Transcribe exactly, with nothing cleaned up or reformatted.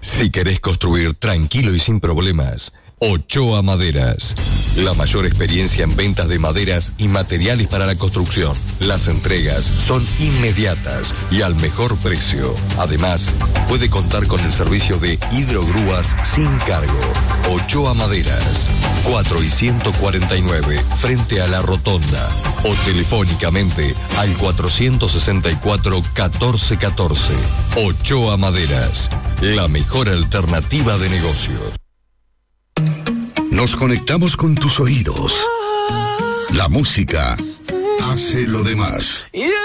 Si querés construir tranquilo y sin problemas, Ochoa Maderas. La mayor experiencia en ventas de maderas y materiales para la construcción. Las entregas son inmediatas y al mejor precio. Además, puede contar con el servicio de hidrogrúas sin cargo. Ochoa Maderas, cuatro y ciento cuarenta y nueve, frente a la Rotonda. O telefónicamente al cuatrocientos sesenta y cuatro, catorce catorce. Ochoa Maderas, la mejor alternativa de negocios. Nos conectamos con tus oídos. La música hace lo demás. Yeah.